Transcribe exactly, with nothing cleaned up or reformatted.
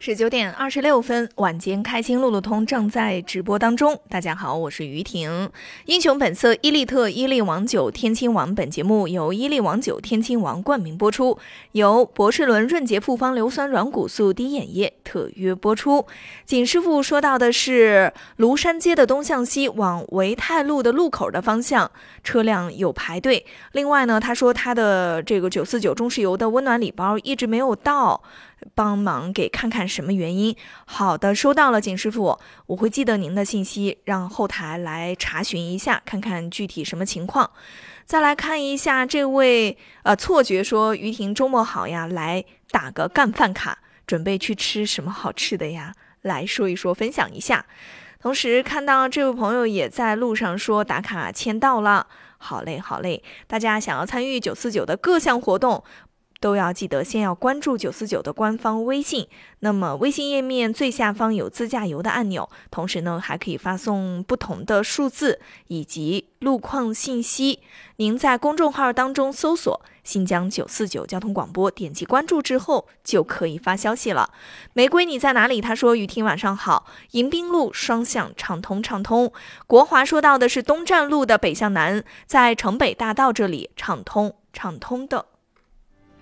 十九点二十六分，晚间开心路路通正在直播当中。大家好，我是于婷。英雄本色伊利特伊利王酒天亲王，本节目由伊利王酒天亲王冠名播出，由博士伦润洁复方硫酸软骨素滴眼液特约播出。景师傅说到的是庐山街的东向西往维泰路的路口的方向，车辆有排队。另外呢，他说他的这个九四九中石油的温暖礼包一直没有到，帮忙给看看什么原因。好的，收到了，景师傅，我会记得您的信息，让后台来查询一下，看看具体什么情况。再来看一下这位呃错觉说于婷周末好呀，来打个干饭卡，准备去吃什么好吃的呀？来说一说，分享一下。同时看到这位朋友也在路上说打卡签到了，好嘞好嘞，大家想要参与九四九的各项活动，都要记得先要关注九四九的官方微信，那么微信页面最下方有自驾游的按钮，同时呢还可以发送不同的数字以及路况信息。您在公众号当中搜索新疆九四九交通广播，点击关注之后就可以发消息了。玫瑰你在哪里？他说于婷晚上好，迎宾路双向畅通畅通。国华说到的是东站路的北向南，在城北大道这里畅通畅通的